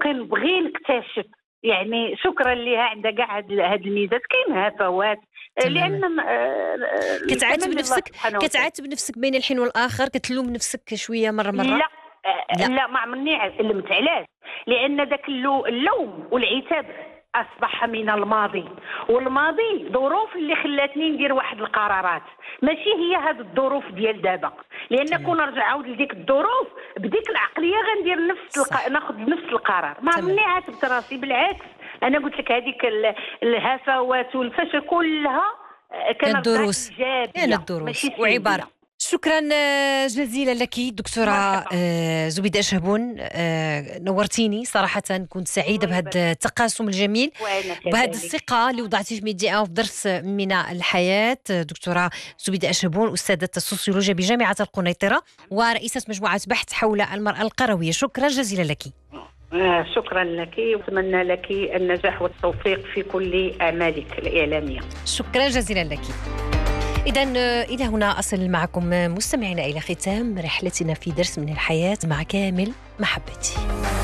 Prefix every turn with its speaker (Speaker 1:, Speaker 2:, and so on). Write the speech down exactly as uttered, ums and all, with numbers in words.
Speaker 1: كنبغي نبغي نكتشف. يعني شكرا لها عندها كاع هاد هاد الميزات. كاين هفوات لان
Speaker 2: كتعاتب نفسك كتعاتب نفسك بين الحين والاخر، كتلوم نفسك شويه مره مره.
Speaker 1: لا لا, لا ما عمرني علمت. علاش؟ لان داك اللوم والعتاب اصبح من الماضي، والماضي ظروف اللي خلاتني ندير واحد القرارات، ماشي هي هاد الظروف ديال دابا. لان كون نرجع عاود لديك الظروف بديك العقليه غندير نفس الق... ناخذ نفس القرار. ما عمرني عاتبت راسي، بالعكس انا قلت لك هذيك الهفوات والفشل كلها
Speaker 2: كانت دروس، كانت دروس وعباره. شكرا جزيلا لك دكتورة زبيدة شهبون، نورتيني صراحة. كنت سعيدة بهذا التقاسم الجميل وبهذه الثقة اللي وضعتي في ميديا في درس من الحياة. دكتورة زبيدة شهبون أستاذة السوسيولوجيا بجامعة القنيطرة ورئيسة مجموعة بحث حول المرأة القروية. شكرا جزيلا لك.
Speaker 1: شكرا لك وأتمنى لك النجاح والتوفيق في كل أعمالك الإعلامية.
Speaker 2: شكرا جزيلا لك. إذن إلى هنا أصل معكم مستمعينا إلى ختام رحلتنا في درس من الحياة مع كامل محبتي.